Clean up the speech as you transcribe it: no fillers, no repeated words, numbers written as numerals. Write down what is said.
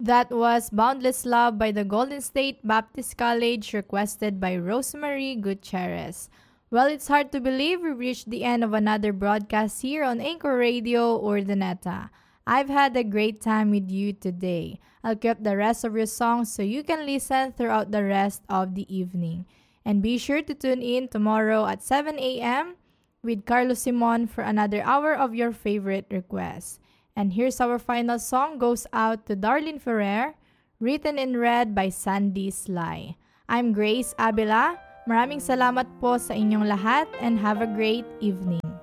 That was Boundless Love by the Golden State Baptist College, requested by Rosemary Gutierrez. Well, it's hard to believe we've reached the end of another broadcast here on Anchor Radio or Urdaneta. I've had a great time with you today. I'll keep the rest of your songs so you can listen throughout the rest of the evening. And be sure to tune in tomorrow at 7 a.m. with Carlos Simon for another hour of your favorite requests. And here's our final song, goes out to Darlene Ferrer, written in red by Sandy Sly. I'm Grace Abela. Maraming salamat po sa inyong lahat and have a great evening.